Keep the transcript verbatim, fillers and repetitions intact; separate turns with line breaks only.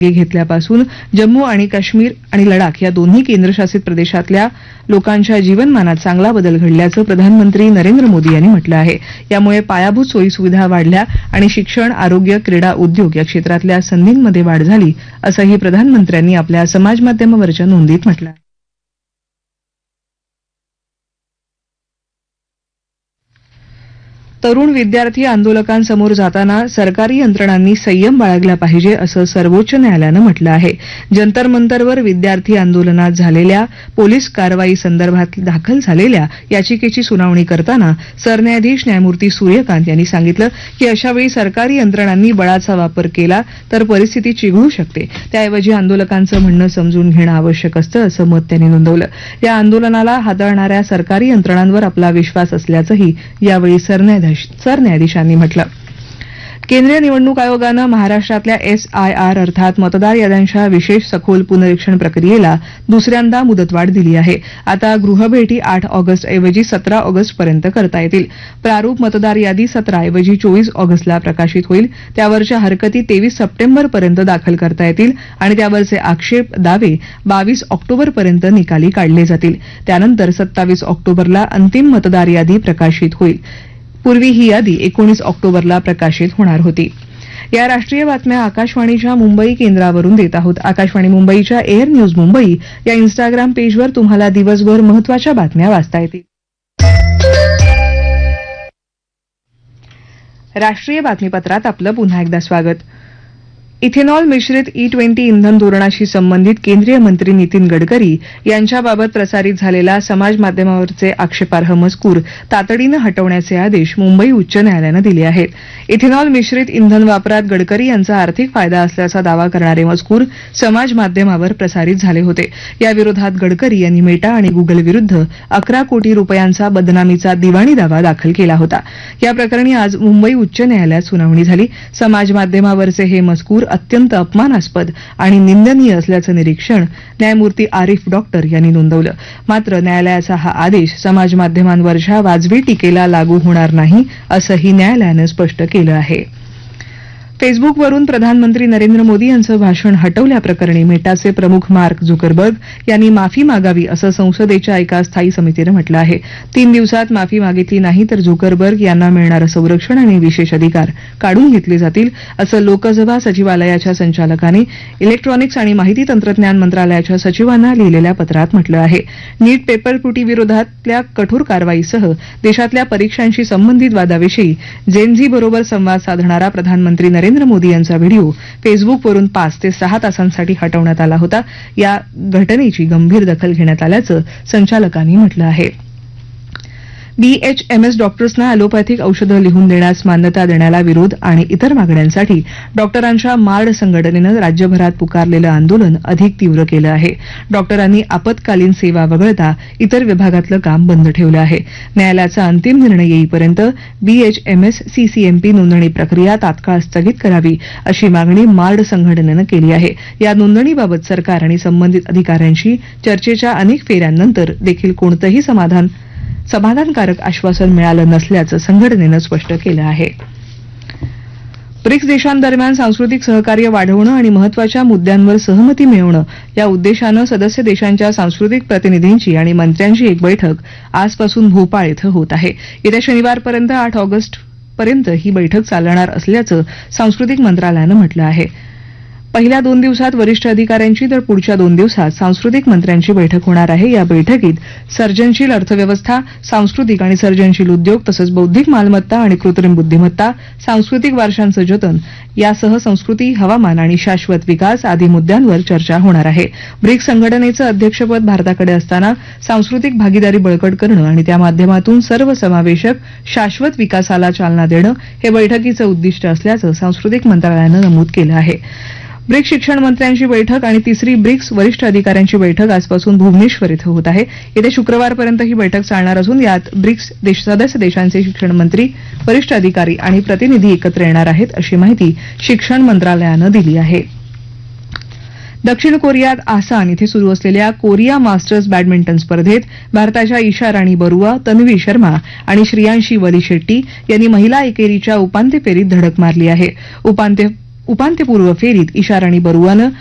घेतल्यापासून जम्मू आणि काश्मीर आणि लडाख या दोन्ही केंद्रशासित प्रदेशातल्या लोकांच्या जीवनमानात चांगला बदल घडल्याचं प्रधानमंत्री नरेंद्र मोदी यांनी म्हटलं आहे. यामुळे पायाभूत सोयीसुविधा वाढल्या आणि शिक्षण, आरोग्य, क्रीडा, उद्योग या क्षेत्रातल्या संधींमध्ये वाढ झाली असंही प्रधानमंत्र्यांनी आपल्या समाजमाध्यमावरच्या नोंदीत म्हटलं आहे. तरुण विद्यार्थी आंदोलकांसमोर जाताना सरकारी यंत्रणांनी संयम बाळगला पाहिजे असं सर्वोच्च न्यायालयानं म्हटलं आहे. जंतर मंतरवर विद्यार्थी आंदोलनात झालेल्या पोलीस कारवाई संदर्भात दाखल झालेल्या याचिकेची सुनावणी करताना सरन्यायाधीश न्यायमूर्ती सूर्यकांत यांनी सांगितलं की अशावेळी सरकारी यंत्रणांनी बळाचा वापर केला तर परिस्थिती चिघळू शकते. त्याऐवजी आंदोलकांचं म्हणणं समजून घेणं आवश्यक असतं असं मत त्यांनी नोंदवलं. या आंदोलनाला हाताळणाऱ्या सरकारी यंत्रणांवर आपला विश्वास असल्याचंही यावेळी सरन्यायाधीश सरन्यायाधीशांनी म्हटलं. केंद्रीय निवडणूक आयोगानं महाराष्ट्रातल्या एस आय आर अर्थात मतदार याद्यांच्या विशेष सखोल पुनरीक्षण प्रक्रियेला दुसऱ्यांदा मुदतवाढ दिली आहे. आता गृहभेटी आठ ऑगस्ट ऐवजी सतरा ऑगस्ट पर्यंत करता येतील. प्रारूप मतदार यादी सतरा ऐवजी चोवीस ऑगस्टला प्रकाशित होईल. त्यावरच्या हरकती तेवीस सप्टेंबर पर्यंत दाखल करता येतील आणि त्यावरचे आक्षेप, दावे बावीस ऑक्टोबर पर्यंत निकाली काढले जातील. त्यानंतर सत्तावीस ऑक्टोबरला अंतिम मतदार यादी प्रकाशित होईल. पूर्वी ही यादी एकोणीस ऑक्टोबरला प्रकाशित होणार होती. या राष्ट्रीय बातम्या आकाशवाणीच्या मुंबई केंद्रावरून देत आहोत. आकाशवाणी मुंबईच्या एअर न्यूज मुंबई या इन्स्टाग्राम पेजवर तुम्हाला दिवसभर महत्त्वाच्या बातम्या वाचता येतील. राष्ट्रीय बातमीपत्रात आपलं पुन्हा एकदा स्वागत. इथेनॉल मिश्रित ई ट्वेंटी इंधन धोरणाशी संबंधित केंद्रीय मंत्री नितीन गडकरी यांच्याबाबत प्रसारित झालेला समाज माध्यमावरचे आक्षेपार्ह मजकूर तातडीनं हटवण्याचे आदेश मुंबई उच्च न्यायालयानं दिले आहेत. इथेनॉल मिश्रित इंधन वापरात गडकरी यांचा आर्थिक फायदा असल्याचा दावा करणारे मजकूर समाज माध्यमावर प्रसारित झाले होते. याविरोधात गडकरी यांनी मेटा आणि गुगल विरुद्ध अकरा कोटी रुपयांचा बदनामीचा दिवाणी दावा दाखल केला होता. या प्रकरणी आज मुंबई उच्च न्यायालयात सुनावणी झाली. समाज माध्यमावरचे हे मजकूर अत्यंत अपमानास्पद आणि निंदनीय असल्याचं निरीक्षण न्यायमूर्ती आरिफ डॉक्टर यांनी नोंदवलं. मात्र न्यायालयाचा हा आदेश समाज माध्यमांवरच्या वाजवी टीकेला लागू होणार नाही असंही न्यायालयानं स्पष्ट केलं आहे. फेसबुकवरून प्रधानमंत्री नरेंद्र मोदी यांचं भाषण हटवल्याप्रकरणी मेटाचे प्रमुख मार्क झुकरबर्ग यांनी माफी मागावी असं संसदेच्या एका स्थायी समितीनं म्हटलं आहे. तीन दिवसात माफी मागितली नाही तर झुकरबर्ग यांना मिळणारं संरक्षण आणि विशेष अधिकार काढून घेतले जातील असं लोकसभा सचिवालयाच्या संचालकांनी इलेक्ट्रॉनिक्स आणि माहिती तंत्रज्ञान मंत्रालयाच्या सचिवांना लिहिलेल्या पत्रात म्हटलं आहे. नीट पेपर फुटीविरोधातल्या कठोर कारवाईसह देशातल्या परीक्षांशी संबंधित वादाविषयी जेनझी बरोबर संवाद साधणारा प्रधानमंत्री नरेंद्र नरेंद्र मोदी यांचा व्हिडिओ फेसबुकवरून पाच ते सहा तासांसाठी हटवण्यात आला होता. या घटनेची गंभीर दखल घेण्यात आल्याचं संचालकांनी म्हटलं आहे. बीएचएमएस डॉक्टर्सना अॅलोपॅथिक औषधं लिहून देण्यास मान्यता देण्याला विरोध आणि इतर मागण्यांसाठी डॉक्टरांच्या मार्ड संघटनेनं राज्यभरात पुकारलेलं आंदोलन अधिक तीव्र केलं आहे. डॉक्टरांनी आपत्कालीन सेवा वगळता इतर विभागातलं काम बंद ठेवलं आहे. न्यायालयाचा अंतिम निर्णय येईपर्यंत बीएचएमएस सीसीएमपी नोंदणी प्रक्रिया तात्काळ स्थगित करावी अशी मागणी मार्ड संघटनेनं केली आहे. या नोंदणीबाबत सरकार आणि संबंधित अधिकाऱ्यांशी चर्चेच्या अनेक फेऱ्यांनंतर देखील कोणतंही समाधान समाधानकारक आश्वासन मिळालं नसल्याचं संघटनेनं स्पष्ट केलं आहे. ब्रिक्स देशांदरम्यान सांस्कृतिक सहकार्य वाढवणं आणि महत्वाच्या मुद्द्यांवर सहमती मिळवणं या उद्देशानं सदस्य देशांच्या सांस्कृतिक प्रतिनिधींची आणि मंत्र्यांची एक बैठक आजपासून भोपाळ इथं होत आहे. येत्या शनिवारपर्यंत आठ ऑगस्ट पर्यंत ही बैठक चालणार असल्याचं सांस्कृतिक मंत्रालयानं म्हटलं आहे. पहिल्या दोन दिवसात वरिष्ठ अधिकाऱ्यांची तर पुढच्या दोन दिवसात सांस्कृतिक मंत्र्यांची बैठक होणार आहे. या बैठकीत सर्जनशील अर्थव्यवस्था, सांस्कृतिक आणि सर्जनशील उद्योग तसंच बौद्धिक मालमत्ता आणि कृत्रिम बुद्धिमत्ता, सांस्कृतिक वारशांचं जतन यासह संस्कृती, हवामान आणि शाश्वत विकास आदी मुद्द्यांवर चर्चा होणार आहे. ब्रिक्स संघटनेचं अध्यक्षपद भारताकडे असताना सांस्कृतिक भागीदारी बळकट करणं आणि त्या माध्यमातून सर्वसमावेशक शाश्वत विकासाला चालना देणं हे बैठकीचं उद्दिष्ट असल्याचं सांस्कृतिक मंत्रालयानं नमूद केलं आहे. ब्रिक्स शिक्षण मंत्र्यांची बैठक आणि तिसरी ब्रिक्स वरिष्ठ अधिकाऱ्यांची बैठक आजपासून भुवनेश्वर इथं होत आहे. येत्या शुक्रवारपर्यंत ही बैठक चालणार असून यात ब्रिक्स देश सदस्य देशांचे शिक्षण मंत्री, वरिष्ठ अधिकारी आणि प्रतिनिधी एकत्र येणार आहेत अशी माहिती शिक्षण मंत्रालयानं दिली आहे. दक्षिण कोरियात आसान इथे सुरू असलेल्या कोरिया मास्टर्स बॅडमिंटन स्पर्धेत भारताच्या ईशा राणी बरुआ, तन्वी शर्मा आणि श्रियांशी वली शेट्टी यांनी महिला एकेरीच्या उपांत्य फेरीत धडक मारली आहे. उपांत्य उपांत्यपूर्व फेरीत ईशाराणी बरुआनं